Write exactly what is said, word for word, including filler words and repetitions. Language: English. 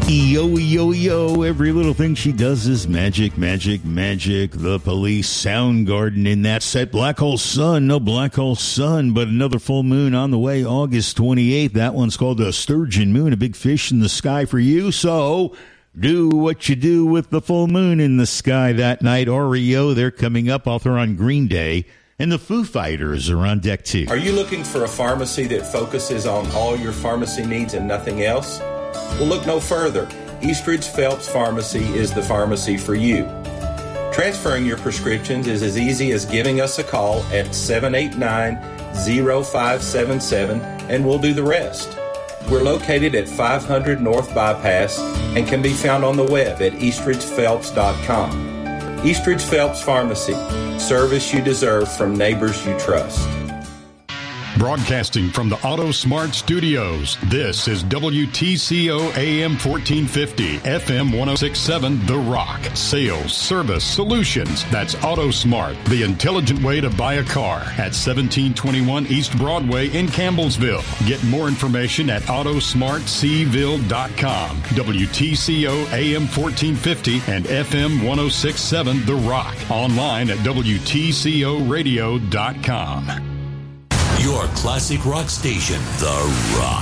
Yo, yo, yo, every little thing she does is magic, magic, magic. The Police, Soundgarden in that set. Black Hole Sun, no Black Hole Sun, but another full moon on the way, August twenty-eighth. That one's called a Sturgeon Moon, a big fish in the sky for you. So do what you do with the full moon in the sky that night. R E O, they're coming up. I'll throw on Green Day. And the Foo Fighters are on deck too. Are you looking for a pharmacy that focuses on all your pharmacy needs and nothing else? Well, look no further. Eastridge Phelps Pharmacy is the pharmacy for you. Transferring your prescriptions is as easy as giving us a call at seven eight nine, zero five seven seven, and we'll do the rest. We're located at five hundred North Bypass and can be found on the web at eastridge phelps dot com. Eastridge Phelps Pharmacy, service you deserve from neighbors you trust. Broadcasting from the Auto Smart Studios, this is W T C O A M fourteen fifty, F M ten sixty-seven, The Rock. Sales, service, solutions. That's Auto Smart, the intelligent way to buy a car at seventeen twenty-one East Broadway in Campbellsville. Get more information at auto smart c ville dot com. W T C O A M fourteen fifty and F M ten sixty-seven, The Rock. Online at W T C O radio dot com. Your classic rock station, The Rock.